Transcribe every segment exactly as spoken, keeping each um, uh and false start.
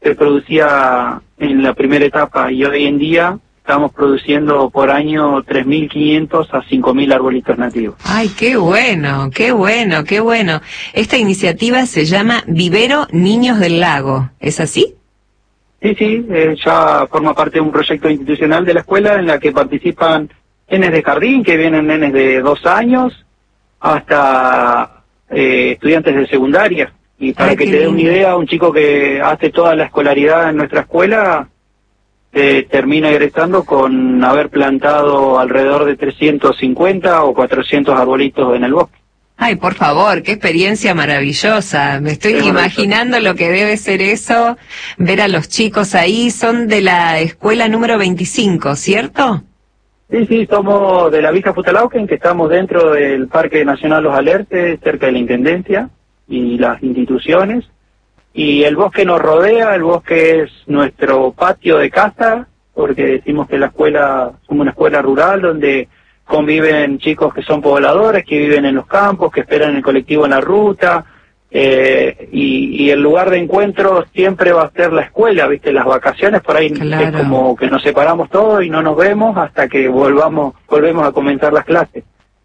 se producía en la primera etapa, y hoy en día estamos produciendo por año tres mil quinientos a cinco mil arbolitos nativos. Ay, qué bueno, qué bueno, qué bueno. Esta iniciativa se llama Vivero Niños del Lago, ¿es así? Sí, sí, eh, ya forma parte de un proyecto institucional de la escuela en la que participan nenes de jardín, que vienen nenes de dos años, hasta eh, estudiantes de secundaria. Y para Ay, que te dé una idea, un chico que hace toda la escolaridad en nuestra escuela eh, termina egresando con haber plantado alrededor de trescientos cincuenta o cuatrocientos arbolitos en el bosque. Ay, por favor, qué experiencia maravillosa. Me estoy Es imaginando lo que debe ser eso, ver a los chicos ahí. Son de la escuela número veinticinco, ¿cierto? Sí, sí, somos de la Villa Futalauquen, que estamos dentro del Parque Nacional Los Alerces, cerca de la Intendencia y las instituciones. Y el bosque nos rodea, el bosque es nuestro patio de casa, porque decimos que la escuela, somos una escuela rural donde conviven chicos que son pobladores, que viven en los campos, que esperan el colectivo en la ruta, eh, y, y el lugar de encuentro siempre va a ser la escuela, ¿viste? Las vacaciones por ahí Claro. es como que nos separamos todos y no nos vemos hasta que volvamos, volvemos a comenzar las clases.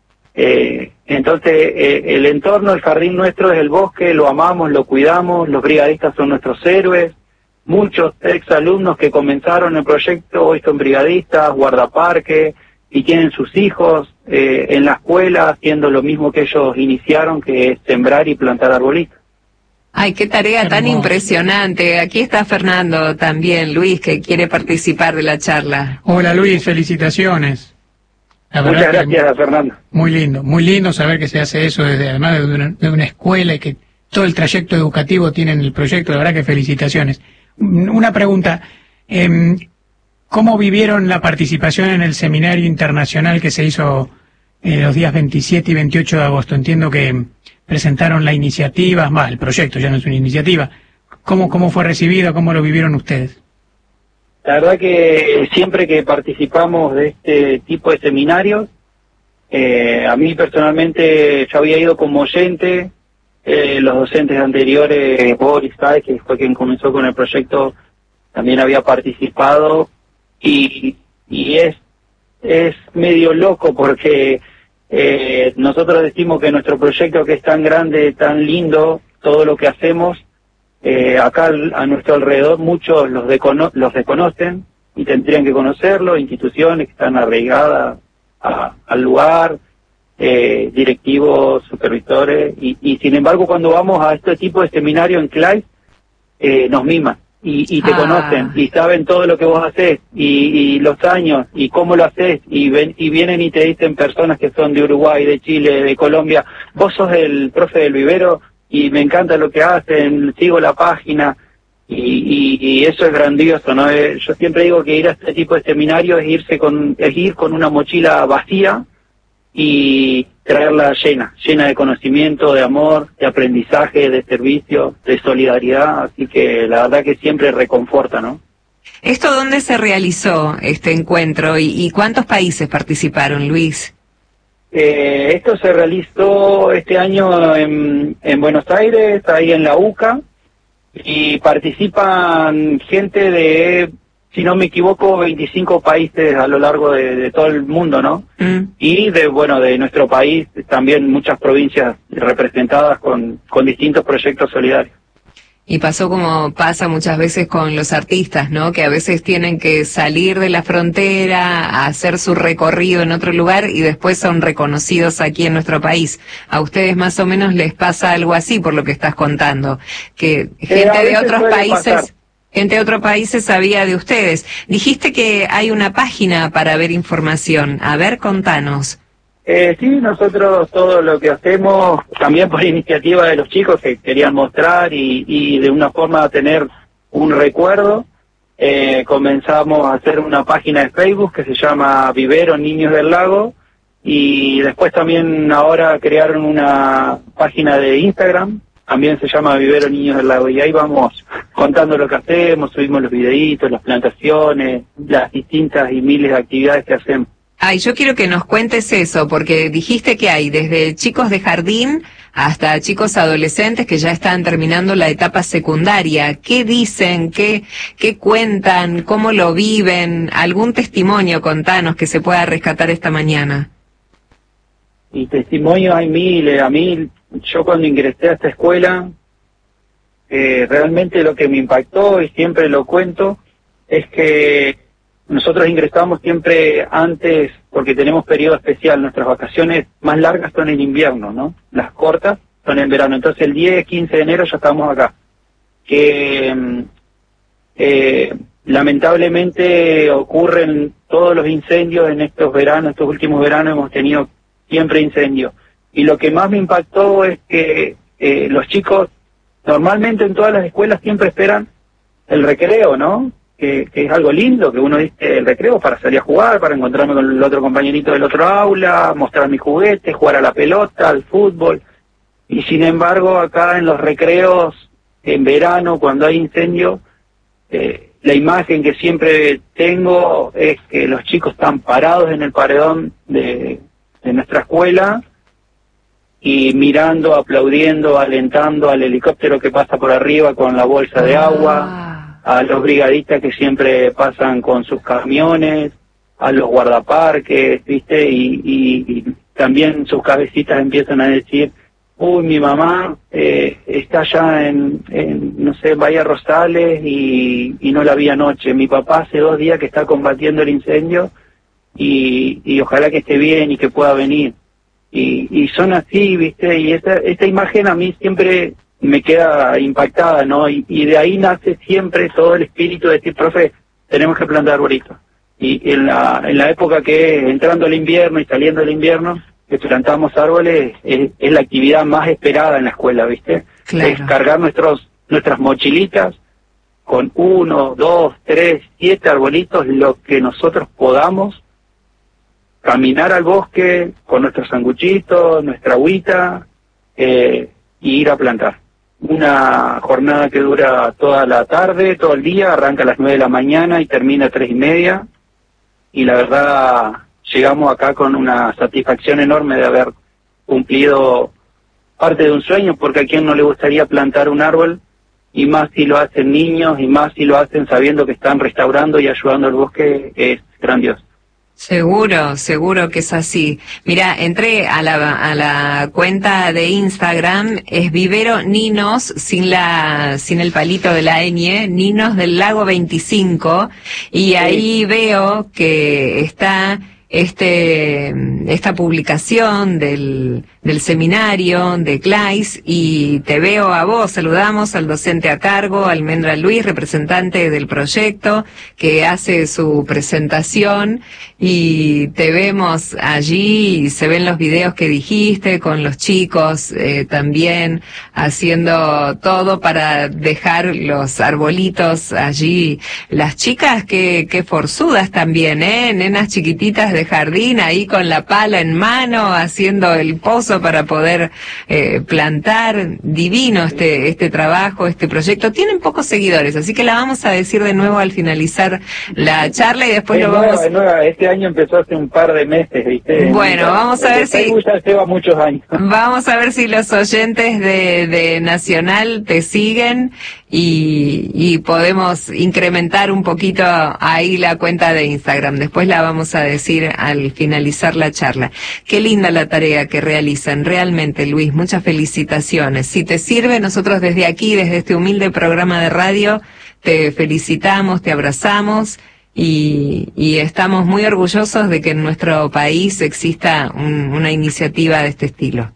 Eh, entonces, eh, el entorno, el jardín nuestro es el bosque, lo amamos, lo cuidamos, los brigadistas son nuestros héroes. Muchos ex-alumnos que comenzaron el proyecto hoy son brigadistas, guardaparques, y tienen sus hijos eh, en la escuela haciendo lo mismo que ellos iniciaron, que es sembrar y plantar arbolitos. Ay, qué tarea Hermoso. tan impresionante. Aquí está Fernando también, Luis, que quiere participar de la charla. Hola Luis, felicitaciones. La verdad Muchas que gracias, Fernando. Muy lindo, muy lindo saber que se hace eso desde, además de una, de una escuela y que todo el trayecto educativo tiene en el proyecto. La verdad que felicitaciones. Una pregunta, eh, ¿cómo vivieron la participación en el seminario internacional que se hizo eh, los días veintisiete y veintiocho de agosto? Entiendo que presentaron la iniciativa, va, el proyecto ya no es una iniciativa. ¿Cómo, cómo fue recibido? ¿Cómo lo vivieron ustedes? La verdad que siempre que participamos de este tipo de seminarios, eh, a mí personalmente yo había ido como oyente, eh, los docentes anteriores, Boris Saez, que fue quien comenzó con el proyecto, también había participado, y, y es, es medio loco porque eh, nosotros decimos que nuestro proyecto, que es tan grande, tan lindo, todo lo que hacemos, Eh, acá a nuestro alrededor muchos los, decono los desconocen y tendrían que conocerlo, instituciones que están arraigadas a, al lugar, eh, directivos, supervisores, y, y sin embargo cuando vamos a este tipo de seminario en Clay, eh, nos miman y, y te Ah. conocen y saben todo lo que vos haces y, y los años y cómo lo haces, y, ven, y vienen y te dicen personas que son de Uruguay, de Chile, de Colombia, vos sos el profe del vivero y me encanta lo que hacen, sigo la página, y, y, y eso es grandioso, ¿no? Eh, yo siempre digo que ir a este tipo de seminarios es irse con, es ir con una mochila vacía y traerla llena, llena de conocimiento, de amor, de aprendizaje, de servicio, de solidaridad, así que la verdad que siempre reconforta, ¿no? ¿Esto dónde se realizó, este encuentro, y, y cuántos países participaron, Luis? Eh, esto se realizó este año en, en Buenos Aires, ahí en la U C A, y participan gente de, si no me equivoco, veinticinco países a lo largo de, de todo el mundo, ¿no? Mm. Y de, bueno, de nuestro país también muchas provincias representadas con, con distintos proyectos solidarios. Y pasó como pasa muchas veces con los artistas, ¿no? Que a veces tienen que salir de la frontera, a hacer su recorrido en otro lugar y después son reconocidos aquí en nuestro país. A ustedes más o menos les pasa algo así por lo que estás contando, que gente de otros países, gente de otros países sabía de ustedes. Dijiste que hay una página para ver información. A ver, contanos. Eh, sí, nosotros todo lo que hacemos, también por iniciativa de los chicos que querían mostrar y, y de una forma tener un recuerdo, eh, comenzamos a hacer una página de Facebook que se llama Vivero Niños del Lago, y después también ahora crearon una página de Instagram, también se llama Vivero Niños del Lago, y ahí vamos contando lo que hacemos, subimos los videitos, las plantaciones, las distintas y miles de actividades que hacemos. Ay, yo quiero que nos cuentes eso, porque dijiste que hay desde chicos de jardín hasta chicos adolescentes que ya están terminando la etapa secundaria. ¿Qué dicen? ¿Qué, qué cuentan? ¿Cómo lo viven? ¿Algún testimonio, contanos, que se pueda rescatar esta mañana? Y testimonios hay miles. A mí, yo cuando ingresé a esta escuela, eh, realmente lo que me impactó, y siempre lo cuento, es que nosotros ingresamos siempre antes, porque tenemos periodo especial. Nuestras vacaciones más largas son en invierno, ¿no? Las cortas son en verano. Entonces el diez, quince de enero ya estamos acá. Que eh, lamentablemente ocurren todos los incendios en estos veranos, estos últimos veranos hemos tenido siempre incendios. Y lo que más me impactó es que eh, los chicos, normalmente en todas las escuelas siempre esperan el recreo, ¿no? Que, que es algo lindo, que uno dice el recreo para salir a jugar, para encontrarme con el otro compañerito del otro aula, mostrar mis juguetes, jugar a la pelota, al fútbol. Y sin embargo, acá en los recreos, en verano, cuando hay incendio, eh, la imagen que siempre tengo es que los chicos están parados en el paredón de, de nuestra escuela y mirando, aplaudiendo, alentando al helicóptero que pasa por arriba con la bolsa de agua, a los brigadistas que siempre pasan con sus camiones, a los guardaparques, ¿viste? Y, y, y también sus cabecitas empiezan a decir, uy, mi mamá eh, está allá en, en, no sé, Bahía Rosales y, y no la vi anoche. Mi papá hace dos días que está combatiendo el incendio y, y ojalá que esté bien y que pueda venir. Y, y son así, ¿viste? Y esta, esta imagen a mí siempre me queda impactada, ¿no? Y, y de ahí nace siempre todo el espíritu de decir, profe, tenemos que plantar arbolitos. Y en la, en la época que es entrando el invierno y saliendo el invierno, que plantamos árboles, es, es la actividad más esperada en la escuela, ¿viste? Claro. Es cargar nuestros, nuestras mochilitas con uno, dos, tres, siete arbolitos, lo que nosotros podamos, caminar al bosque con nuestros sanguchitos, nuestra agüita, eh, y ir a plantar. Una jornada que dura toda la tarde, todo el día, arranca a las nueve de la mañana y termina a tres y media, y la verdad llegamos acá con una satisfacción enorme de haber cumplido parte de un sueño, porque a quien no le gustaría plantar un árbol, y más si lo hacen niños, y más si lo hacen sabiendo que están restaurando y ayudando al bosque, es grandioso. Seguro, seguro que es así. Mira, entré a la, a la cuenta de Instagram, es Vivero Ninos, sin la, sin el palito de la ñ, Ninos del Lago veinticinco, y ahí veo que está este, esta publicación del, del seminario de Clays, y te veo a vos, saludamos al docente a cargo, Almendra Luis, representante del proyecto, que hace su presentación, y te vemos allí, y se ven los videos que dijiste, con los chicos eh, también, haciendo todo para dejar los arbolitos allí. Las chicas, que, que forzudas también, ¿eh? Nenas chiquititas de jardín, ahí con la pala en mano, haciendo el pozo para poder eh, plantar. Divino este este trabajo, este proyecto. Tienen pocos seguidores, así que la vamos a decir de nuevo al finalizar la charla y después es lo nueva, vamos... es nueva. Este año empezó hace un par de meses, ¿viste? Bueno, vamos a ver si... ya lleva muchos años. Vamos a ver si los oyentes de, de Nacional te siguen y, y podemos incrementar un poquito ahí la cuenta de Instagram. Después la vamos a decir al finalizar la charla. Qué linda la tarea que realizan, realmente, Luis. Muchas felicitaciones. Si te sirve, nosotros desde aquí, desde este humilde programa de radio, te felicitamos, te abrazamos. Y, y estamos muy orgullosos de que en nuestro país exista un, una iniciativa de este estilo.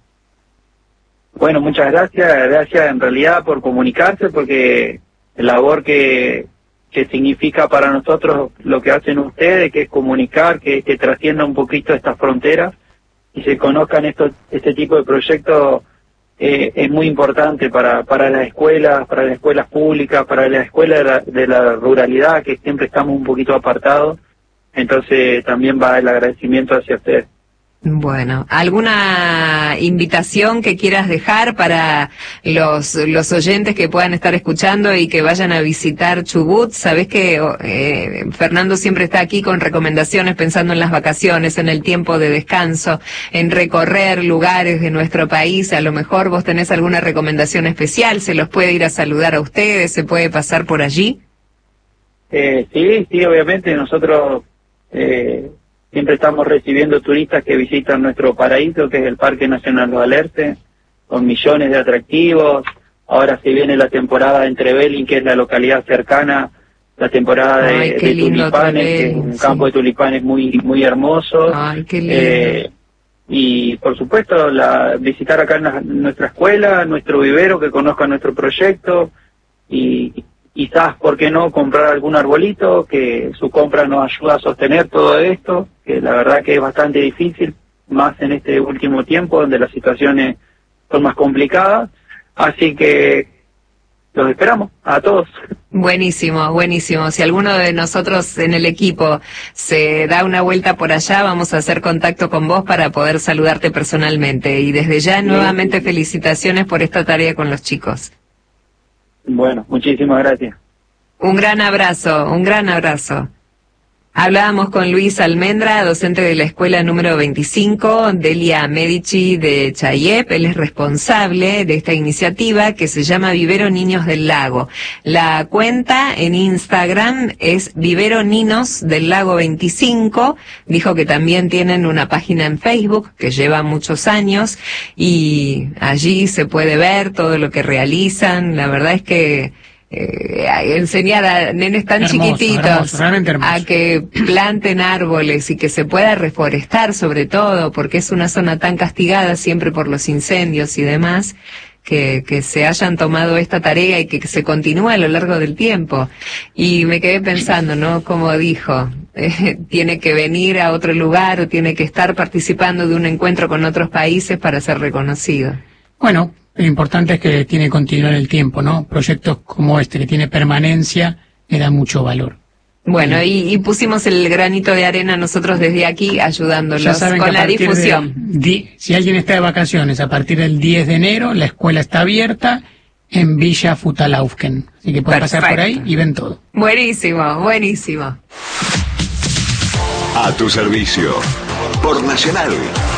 Bueno, muchas gracias, gracias en realidad por comunicarse, porque la labor que, que significa para nosotros lo que hacen ustedes, que es comunicar, que, que trascienda un poquito estas fronteras y se conozcan estos, este tipo de proyectos, eh, es muy importante para, para las escuelas, para las escuelas públicas, para la escuela de la, de la ruralidad, que siempre estamos un poquito apartados. Entonces también va el agradecimiento hacia ustedes. Bueno, ¿alguna invitación que quieras dejar para los los oyentes que puedan estar escuchando y que vayan a visitar Chubut? Sabés que eh, Fernando siempre está aquí con recomendaciones pensando en las vacaciones, en el tiempo de descanso, en recorrer lugares de nuestro país. A lo mejor vos tenés alguna recomendación especial, se los puede ir a saludar a ustedes, se puede pasar por allí. Eh, sí, sí, obviamente nosotros eh, siempre estamos recibiendo turistas que visitan nuestro paraíso, que es el Parque Nacional Los Alerces, con millones de atractivos. Ahora se viene la temporada de Trevelin, que es la localidad cercana, la temporada de, Ay, de tulipanes, que es un sí. campo de tulipanes muy muy hermoso. Ay, qué lindo. Eh, y por supuesto la, visitar acá en la, nuestra escuela, nuestro vivero, que conozcan nuestro proyecto y quizás, ¿por qué no?, comprar algún arbolito, que su compra nos ayuda a sostener todo esto, que la verdad que es bastante difícil, más en este último tiempo, donde las situaciones son más complicadas. Así que los esperamos a todos. Buenísimo, buenísimo. Si alguno de nosotros en el equipo se da una vuelta por allá, vamos a hacer contacto con vos para poder saludarte personalmente. Y desde ya, nuevamente, felicitaciones por esta tarea con los chicos. Bueno, muchísimas gracias. Un gran abrazo, un gran abrazo. Hablábamos con Luis Almendra, docente de la escuela número veinticinco, Delia Medici de Chayep. Él es responsable de esta iniciativa que se llama Vivero Niños del Lago. La cuenta en Instagram es Vivero Ninos del Lago veinticinco. Dijo que también tienen una página en Facebook que lleva muchos años y allí se puede ver todo lo que realizan. La verdad es que Eh, enseñar a nenes tan hermoso, chiquititos hermoso, realmente hermoso. a que planten árboles y que se pueda reforestar, sobre todo porque es una zona tan castigada siempre por los incendios y demás, que, que se hayan tomado esta tarea y que, que se continúe a lo largo del tiempo. Y me quedé pensando, ¿no? Como dijo, eh, tiene que venir a otro lugar o tiene que estar participando de un encuentro con otros países para ser reconocido. Bueno, lo importante es que tiene que continuar el tiempo, ¿no? Proyectos como este, que tiene permanencia, le da mucho valor. Bueno, y, y pusimos el granito de arena nosotros desde aquí, ayudándolos Ya saben con que a la partir difusión. del di- si alguien está de vacaciones, a partir del diez de enero, la escuela está abierta en Villa Futalaufken. Así que pueden pasar por ahí y ven todo. Buenísimo, buenísimo. A tu servicio, por Nacional.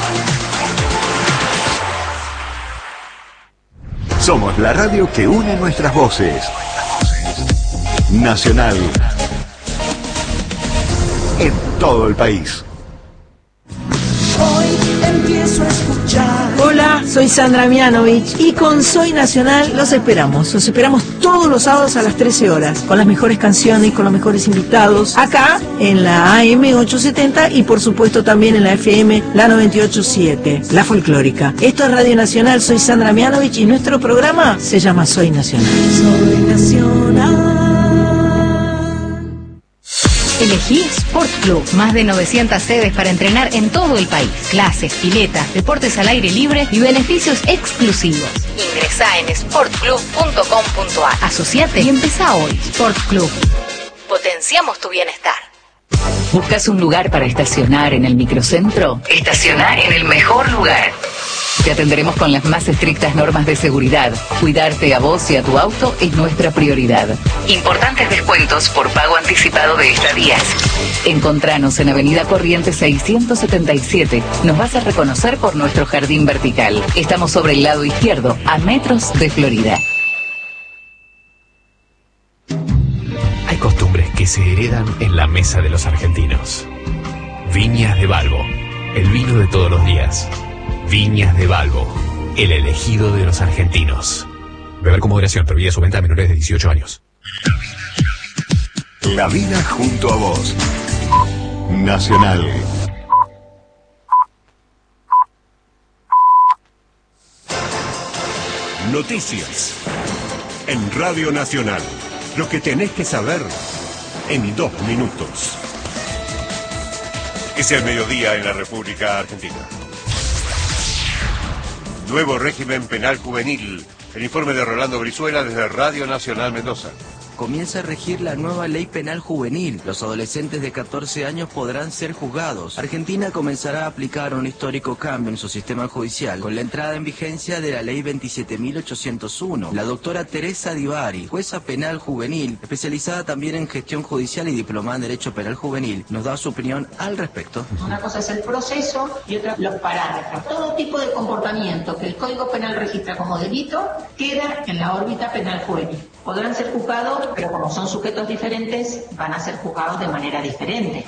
Somos la radio que une nuestras voces. Nacional. En todo el país. Hoy empiezo a escuchar. Hola, soy Sandra Mianovich y con Soy Nacional los esperamos. Los esperamos todos los sábados a las trece horas, con las mejores canciones, con los mejores invitados, acá en la A M ochocientos setenta y por supuesto también en la F M, la noventa y ocho punto siete, la folclórica. Esto es Radio Nacional, soy Sandra Mianovich y nuestro programa se llama Soy Nacional. Soy Nacional. Elegí Sport Club, más de novecientas sedes para entrenar en todo el país. Clases, piletas, deportes al aire libre y beneficios exclusivos. Ingresá en sport club punto com punto a r. Asociate y empezá hoy. Sport Club. Potenciamos tu bienestar. ¿Buscas un lugar para estacionar en el microcentro? Estacionar en el mejor lugar. Te atenderemos con las más estrictas normas de seguridad. Cuidarte a vos y a tu auto es nuestra prioridad. Importantes descuentos por pago anticipado de estadías. Encontranos en Avenida Corrientes seiscientos setenta y siete. Nos vas a reconocer por nuestro jardín vertical. Estamos sobre el lado izquierdo, a metros de Florida. Hay costumbres que se heredan en la mesa de los argentinos. Viñas de Balbo, el vino de todos los días. Viñas de Balbo, el elegido de los argentinos. Beber con moderación, prohibida su venta a menores de dieciocho años. La vida junto a vos. Nacional. Noticias. En Radio Nacional. Lo que tenés que saber en dos minutos. Es el mediodía en la República Argentina. Nuevo régimen penal juvenil. El informe de Rolando Brizuela desde Radio Nacional Mendoza. comienza a regir la nueva ley penal juvenil. Los adolescentes de catorce años podrán ser juzgados. Argentina comenzará a aplicar un histórico cambio en su sistema judicial con la entrada en vigencia de la ley veintisiete mil ochocientos uno. La doctora Teresa Divari, jueza penal juvenil, especializada también en gestión judicial y diplomada en Derecho Penal Juvenil, nos da su opinión al respecto. Una cosa es el proceso y otra los parámetros. Todo tipo de comportamiento que el Código Penal registra como delito queda en la órbita penal juvenil. Podrán ser juzgados, pero como son sujetos diferentes, van a ser juzgados de manera diferente.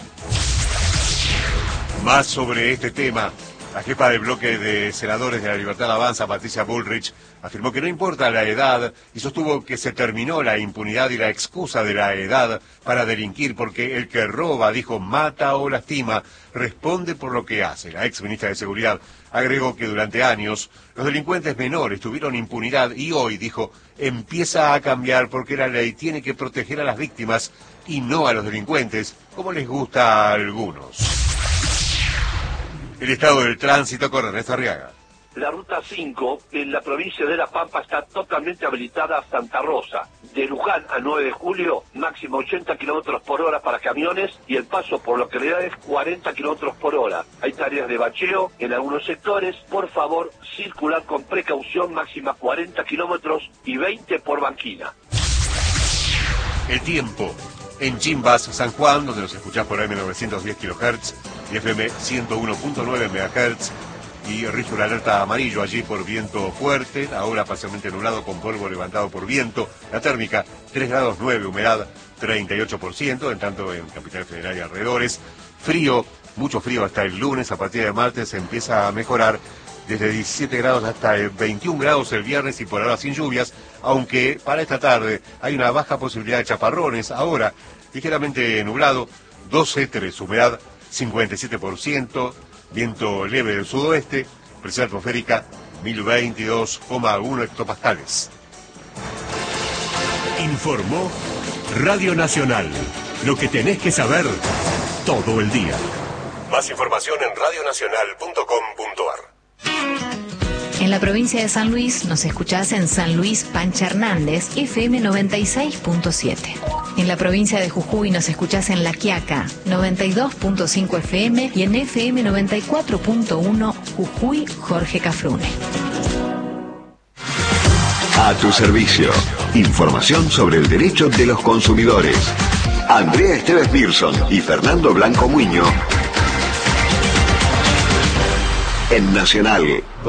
Más sobre este tema. La jefa del bloque de senadores de la Libertad Avanza, Patricia Bullrich, afirmó que no importa la edad y sostuvo que se terminó la impunidad y la excusa de la edad para delinquir, porque el que roba, dijo, mata o lastima, responde por lo que hace. La ex ministra de Seguridad agregó que durante años los delincuentes menores tuvieron impunidad y hoy, dijo, empieza a cambiar porque la ley tiene que proteger a las víctimas y no a los delincuentes, como les gusta a algunos. El estado del tránsito con Ernesto Arriaga. La ruta cinco en la provincia de La Pampa está totalmente habilitada a Santa Rosa. De Luján a nueve de julio, máximo ochenta kilómetros por hora para camiones y el paso por localidades cuarenta kilómetros por hora. Hay tareas de bacheo en algunos sectores. Por favor, circular con precaución, máxima cuarenta kilómetros y veinte por banquina. El tiempo. En Chimbas, San Juan, donde nos escuchás por eme novecientos diez kilohertz y efe eme ciento uno punto nueve megahertz, y rige una alerta amarillo allí por viento fuerte, ahora parcialmente nublado con polvo levantado por viento. La térmica tres grados nueve, humedad treinta y ocho por ciento, en tanto en Capital Federal y alrededores. Frío, mucho frío hasta el lunes, a partir de martes empieza a mejorar desde diecisiete grados hasta veintiún grados el viernes y por ahora sin lluvias, aunque para esta tarde hay una baja posibilidad de chaparrones. Ahora, ligeramente nublado, doce tres, humedad cincuenta y siete por ciento, viento leve del sudoeste, presión atmosférica mil veintidós coma uno hectopascales. Informó Radio Nacional, lo que tenés que saber todo el día. Más información en radio nacional punto com punto ar. En la provincia de San Luis nos escuchás en San Luis Pancha Hernández, efe eme noventa y seis punto siete. En la provincia de Jujuy nos escuchás en La Quiaca, noventa y dos punto cinco efe eme y en efe eme noventa y cuatro punto uno Jujuy Jorge Cafrune. A tu servicio. Información sobre el derecho de los consumidores. Andrea Esteves Birson y Fernando Blanco Muño. En Nacional.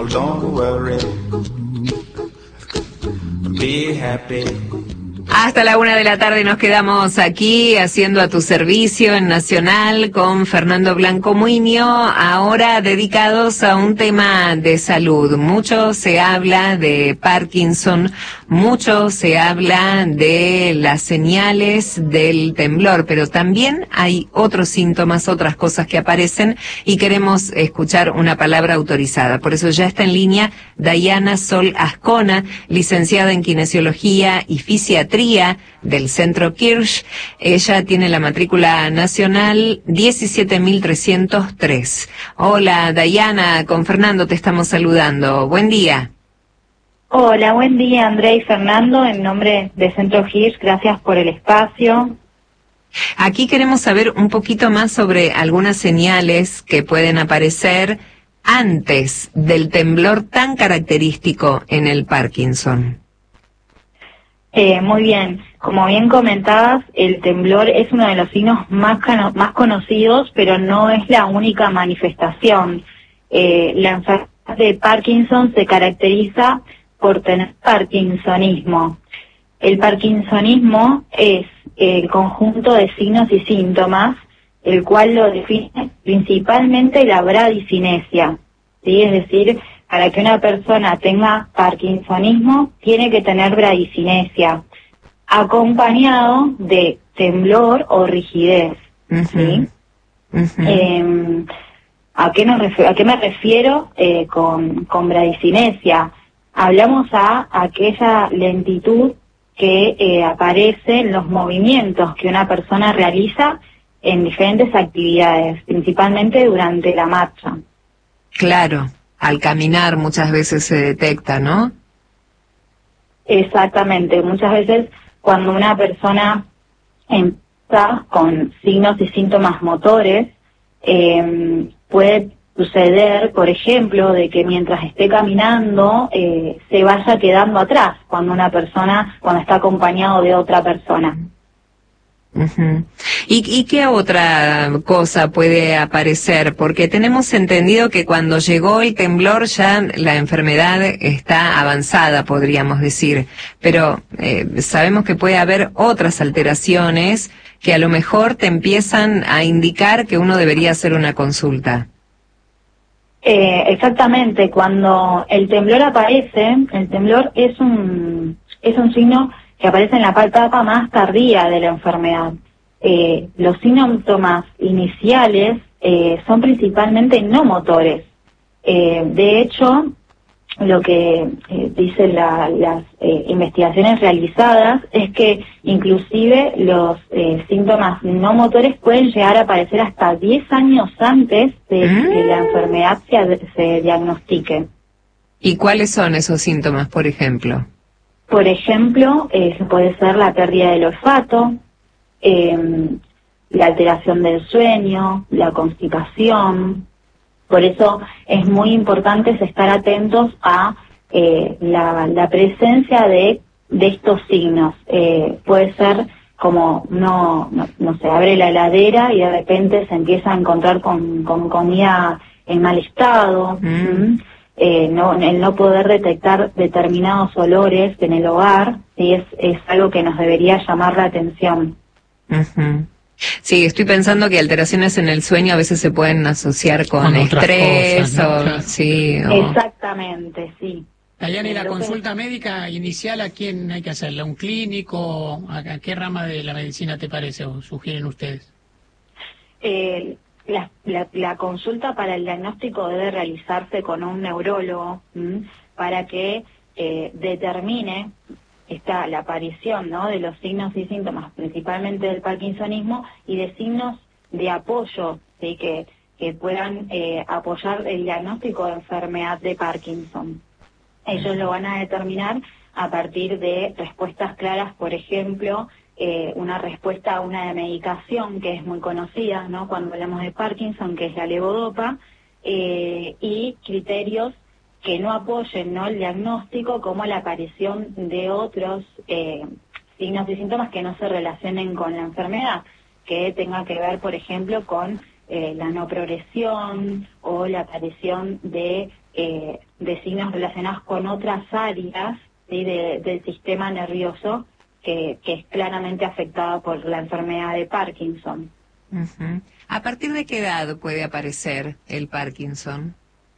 Hasta la una de la tarde nos quedamos aquí haciendo a tu servicio en Nacional con Fernando Blanco Muño, ahora dedicados a un tema de salud. Mucho se habla de Parkinson, mucho se habla de las señales del temblor, pero también hay otros síntomas, otras cosas que aparecen y queremos escuchar una palabra autorizada. Por eso ya está en línea Dayana Sol Ascona, licenciada en Kinesiología y Fisiatría del Centro Kirsch. Ella tiene la matrícula nacional diecisiete mil trescientos tres. Hola, Dayana, con Fernando te estamos saludando. Buen día. Hola, buen día, Andrea y Fernando, en nombre de Centro Kirsch, gracias por el espacio. Aquí queremos saber un poquito más sobre algunas señales que pueden aparecer antes del temblor tan característico en el Parkinson. Eh, muy bien, como bien comentabas, el temblor es uno de los signos más, cano- más conocidos, pero no es la única manifestación. Eh, la enfermedad de Parkinson se caracteriza por tener parkinsonismo. El parkinsonismo es el conjunto de signos y síntomas, el cual lo define principalmente la bradicinesia, ¿sí? Es decir, para que una persona tenga parkinsonismo, tiene que tener bradicinesia, acompañado de temblor o rigidez, ¿sí? Uh-huh. Eh, ¿a qué nos refiero, a qué me refiero eh, con, con bradicinesia? Hablamos a aquella lentitud que eh, aparece en los movimientos que una persona realiza en diferentes actividades, principalmente durante la marcha. Claro. Al caminar muchas veces se detecta, ¿no? Exactamente, muchas veces cuando una persona empieza con signos y síntomas motores, eh, puede suceder, por ejemplo, de que mientras esté caminando eh, se vaya quedando atrás cuando una persona, cuando está acompañado de otra persona. Uh-huh. ¿Y, ¿Y qué otra cosa puede aparecer? Porque tenemos entendido que cuando llegó el temblor ya la enfermedad está avanzada, podríamos decir, pero eh, sabemos que puede haber otras alteraciones que a lo mejor te empiezan a indicar que uno debería hacer una consulta. Eh, exactamente, cuando el temblor aparece, el temblor es un, es un signo que aparece en la etapa más tardía de la enfermedad. Eh, los síntomas iniciales eh, son principalmente no motores. Eh, de hecho, lo que eh, dicen la, las eh, investigaciones realizadas es que inclusive los eh, síntomas no motores pueden llegar a aparecer hasta diez años antes de que la enfermedad se, se diagnostique. ¿Y cuáles son esos síntomas, por ejemplo? Por ejemplo, eh, puede ser la pérdida del olfato, eh, la alteración del sueño, la constipación. Por eso es muy importante estar atentos a eh, la, la presencia de, de estos signos. Eh, puede ser como, no, no, no se abre la heladera y de repente se empieza a encontrar con, con comida en mal estado. Mm. ¿Mm? Eh, no, el no poder detectar determinados olores en el hogar, ¿sí? es, es algo que nos debería llamar la atención. Uh-huh. Sí, estoy pensando que alteraciones en el sueño a veces se pueden asociar con, con estrés cosas, ¿no? o, Claro. sí, o... Exactamente, sí. Dayana, ¿y la Entonces, consulta médica inicial a quién hay que hacerla? ¿Un clínico? ¿A, a qué rama de la medicina te parece o sugieren ustedes? Eh, La, la, la consulta para el diagnóstico debe realizarse con un neurólogo ¿m? para que eh, determine esta, la aparición, ¿no?, de los signos y síntomas, principalmente del parkinsonismo, y de signos de apoyo, ¿sí?, que, que puedan eh, apoyar el diagnóstico de enfermedad de Parkinson. Ellos lo van a determinar a partir de respuestas claras, por ejemplo, Eh, una respuesta a una medicación que es muy conocida, ¿no?, cuando hablamos de Parkinson, que es la levodopa, eh, y criterios que no apoyen, ¿no?, el diagnóstico, como la aparición de otros eh, signos y síntomas que no se relacionen con la enfermedad, que tenga que ver, por ejemplo, con eh, la no progresión o la aparición de, eh, de signos relacionados con otras áreas, ¿sí?, de, del sistema nervioso, Que, que es claramente afectada por la enfermedad de Parkinson. Uh-huh. ¿A partir de qué edad puede aparecer el Parkinson?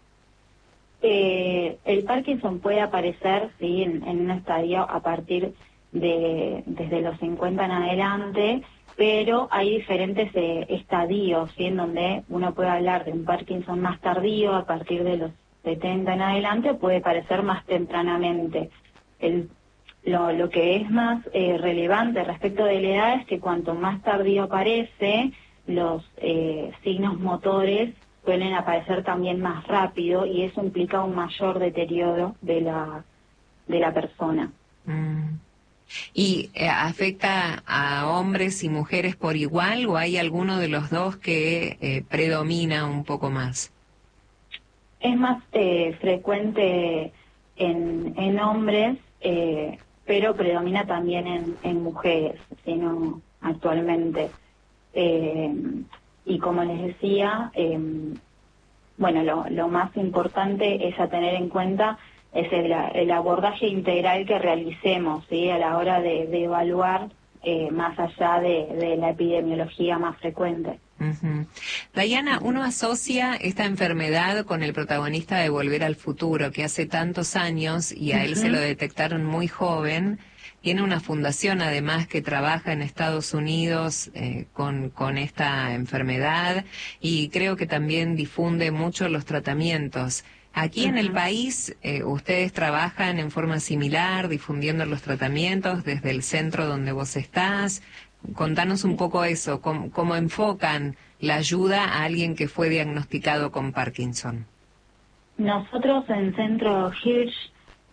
Eh, el Parkinson puede aparecer, sí, en, en un estadio a partir de desde los cincuenta en adelante, pero hay diferentes eh, estadios, ¿sí?, en donde uno puede hablar de un Parkinson más tardío a partir de los setenta en adelante, o puede aparecer más tempranamente. El Lo, lo que es más eh, relevante respecto de la edad es que cuanto más tardío aparece, los eh, signos motores suelen aparecer también más rápido, y eso implica un mayor deterioro de la, de la persona. Mm. ¿Y eh, afecta a hombres y mujeres por igual, o hay alguno de los dos que eh, predomina un poco más? Es más eh, frecuente en, en hombres, eh, pero predomina también en, en mujeres, sino actualmente. Eh, y como les decía, eh, bueno, lo, lo más importante es a tener en cuenta es el, el abordaje integral que realicemos, ¿sí?, a la hora de, de evaluar eh, más allá de, de la epidemiología más frecuente. Uh-huh. Dayana, uno asocia esta enfermedad con el protagonista de Volver al Futuro, que hace tantos años, y a uh-huh. él se lo detectaron muy joven. Tiene una fundación además que trabaja en Estados Unidos eh, con, con esta enfermedad, y creo que también difunde mucho los tratamientos. Aquí uh-huh. en el país, eh, ustedes trabajan en forma similar, difundiendo los tratamientos desde el centro donde vos estás. Contanos un poco eso, cómo, cómo enfocan la ayuda a alguien que fue diagnosticado con Parkinson. Nosotros en Centro Hirsch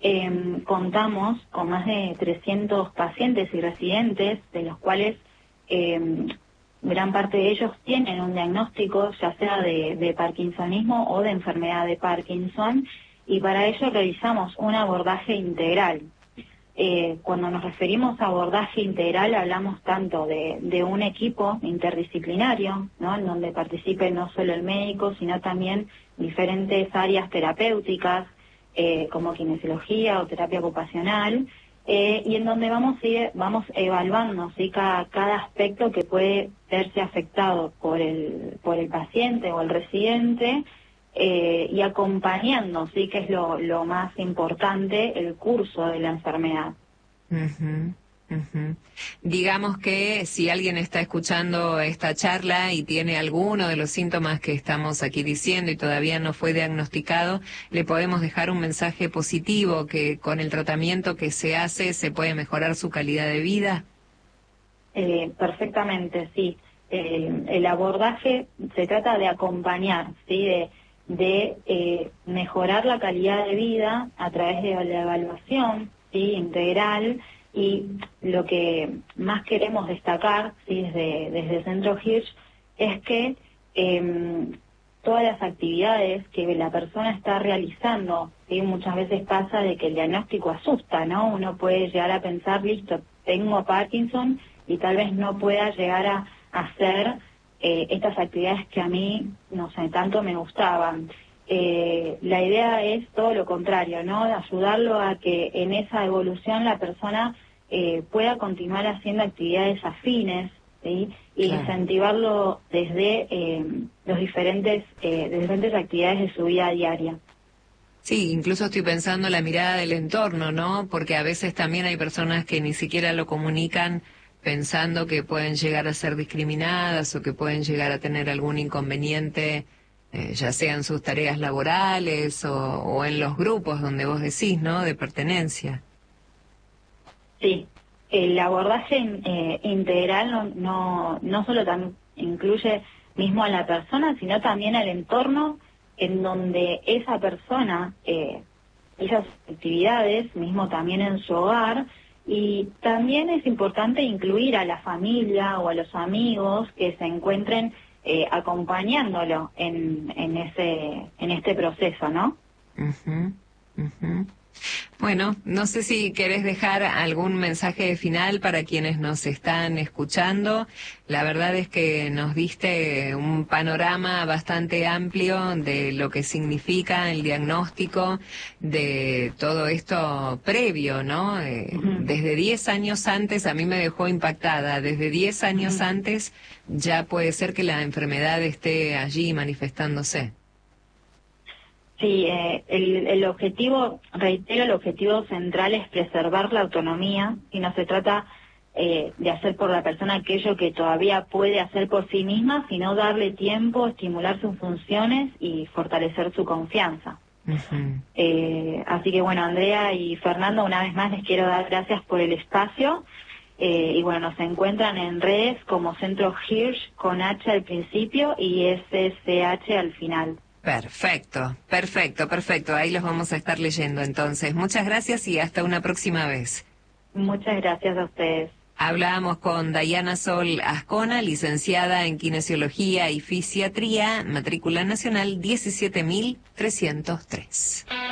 eh, contamos con más de trescientos pacientes y residentes, de los cuales eh, gran parte de ellos tienen un diagnóstico, ya sea de, de parkinsonismo o de enfermedad de Parkinson, y para ello realizamos un abordaje integral. Eh, cuando nos referimos a abordaje integral hablamos tanto de, de un equipo interdisciplinario, ¿no?, en donde participe no solo el médico, sino también diferentes áreas terapéuticas, eh, como kinesiología o terapia ocupacional, eh, y en donde vamos a ir, vamos evaluando, ¿sí?, cada, cada aspecto que puede verse afectado por el, por el paciente o el residente, Eh, y acompañando, sí, que es lo, lo más importante, el curso de la enfermedad. Uh-huh, uh-huh. Digamos que si alguien está escuchando esta charla y tiene alguno de los síntomas que estamos aquí diciendo y todavía no fue diagnosticado, le podemos dejar un mensaje positivo, que con el tratamiento que se hace se puede mejorar su calidad de vida. Eh, perfectamente, sí. Eh, el abordaje se trata de acompañar, sí, de de eh, mejorar la calidad de vida a través de la evaluación, ¿sí?, integral, y lo que más queremos destacar, ¿sí?, desde, desde el Centro Hirsch, es que eh, todas las actividades que la persona está realizando, ¿sí?, muchas veces pasa de que el diagnóstico asusta, ¿no? Uno puede llegar a pensar, listo, tengo Parkinson, y tal vez no pueda llegar a hacer Eh, estas actividades que a mí, no sé, tanto me gustaban. Eh, la idea es todo lo contrario, ¿no? De ayudarlo a que en esa evolución la persona eh, pueda continuar haciendo actividades afines, ¿sí? Y claro, incentivarlo desde eh, los diferentes, eh, diferentes actividades de su vida diaria. Sí, incluso estoy pensando en la mirada del entorno, ¿no? Porque a veces también hay personas que ni siquiera lo comunican, pensando que pueden llegar a ser discriminadas o que pueden llegar a tener algún inconveniente, eh, ya sea en sus tareas laborales o, o en los grupos donde vos decís, ¿no?, de pertenencia. Sí, el abordaje eh, integral no, no, no solo tam- incluye mismo a la persona, sino también al entorno en donde esa persona, eh, esas actividades, mismo también en su hogar. Y también es importante incluir a la familia o a los amigos que se encuentren eh, acompañándolo en, en ese en este proceso, ¿no? Uh-huh, uh-huh. Bueno, no sé si querés dejar algún mensaje final para quienes nos están escuchando. La verdad es que nos diste un panorama bastante amplio de lo que significa el diagnóstico, de todo esto previo, ¿no? Eh, uh-huh. Desde diez años antes, a mí me dejó impactada, desde diez años uh-huh. antes ya puede ser que la enfermedad esté allí manifestándose. Sí, eh, el, el objetivo, reitero, el objetivo central es preservar la autonomía, y no se trata eh, de hacer por la persona aquello que todavía puede hacer por sí misma, sino darle tiempo, estimular sus funciones y fortalecer su confianza. Uh-huh. Eh, así que bueno, Andrea y Fernando, una vez más les quiero dar gracias por el espacio, eh, y bueno, nos encuentran en redes como Centro Hirsch con H al principio y S S H al final. Perfecto, perfecto, perfecto. Ahí los vamos a estar leyendo entonces. Muchas gracias y hasta una próxima vez. Muchas gracias a ustedes. Hablábamos con Dayana Sol Ascona, licenciada en Kinesiología y Fisiatría, matrícula nacional diecisiete mil trescientos tres.